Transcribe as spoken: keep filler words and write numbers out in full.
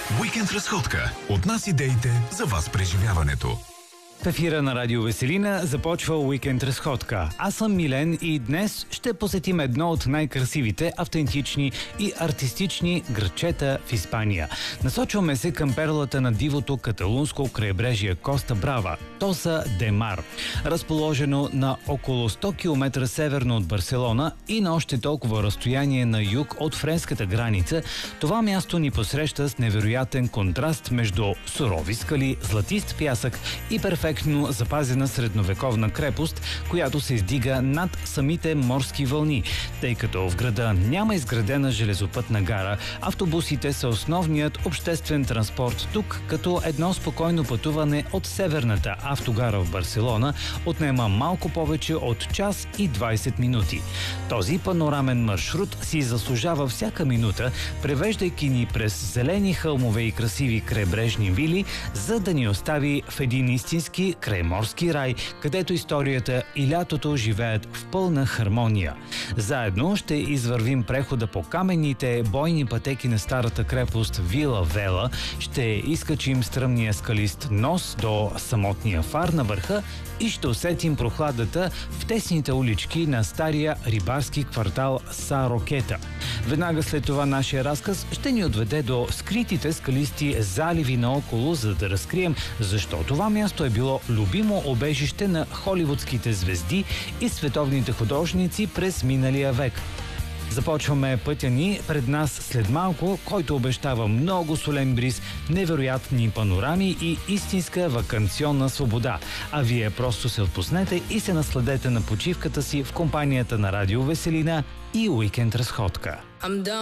Уикенд разходка. От нас идеите, за вас преживяването. В ефира на Радио Веселина започва Уикенд разходка. Аз съм Милен и днес ще посетим едно от най-красивите, автентични и артистични градчета в Испания. Насочваме се към перлата на дивото каталунско крайбрежие Коста Брава – Тоса де Мар. Разположено на около сто километра северно от Барселона и на още толкова разстояние на юг от френската граница, това място ни посреща с невероятен контраст между сурови скали, златист пясък и перфектно запазена средновековна крепост, която се издига над самите морски вълни. Тъй като в града няма изградена железопътна гара, автобусите са основният обществен транспорт тук, като едно спокойно пътуване от северната автогара в Барселона отнема малко повече от час и двайсет минути. Този панорамен маршрут си заслужава всяка минута, превеждайки ни през зелени хълмове и красиви крайбрежни вили, за да ни остави в един истински крайморски рай, където историята и лятото живеят в пълна хармония. Заедно ще извървим прехода по каменните бойни пътеки на старата крепост Вила Вела, ще изкачим стръмния скалист нос до самотния фар на върха и ще усетим прохладата в тесните улички на стария рибарски квартал Са Рокета. Веднага след това нашия разказ ще ни отведе до скритите скалисти заливи наоколо, за да разкрием защо това място е било любимо убежище на холивудските звезди и световните художници през миналия век. Започваме пътя ни пред нас след малко, който обещава много солен бриз, невероятни панорами и истинска ваканционна свобода. А вие просто се отпуснете и се насладете на почивката си в компанията на Радио Веселина и Уикенд разходка.